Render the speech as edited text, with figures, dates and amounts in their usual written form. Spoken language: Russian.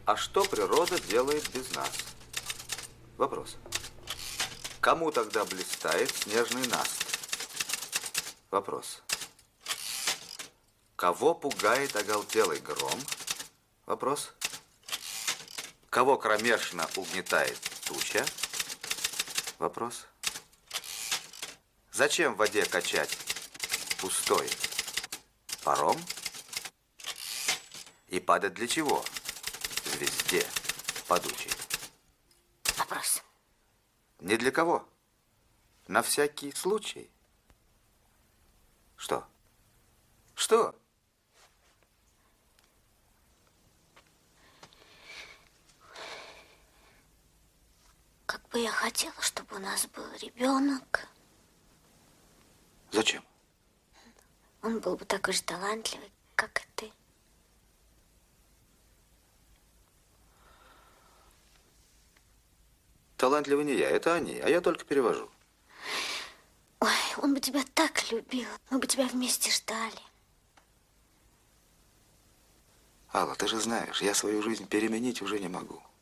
А что природа делает без нас? Вопрос. Кому тогда блистает снежный наст? Вопрос. Кого пугает оголтелый гром? Вопрос. Кого кромешно угнетает туча? Вопрос. Зачем в воде качать пустой паром? И падать для чего звезде падучей? Вопрос. Не для кого? На всякий случай. Что? Что? Как бы я хотела, чтобы у нас был ребенок. Зачем? Он был бы такой же талантливый, как и ты. Талантливый не я, это они, а я только перевожу. Ой, он бы тебя так любил. Мы бы тебя вместе ждали. Алла, ты же знаешь, я свою жизнь переменить уже не могу.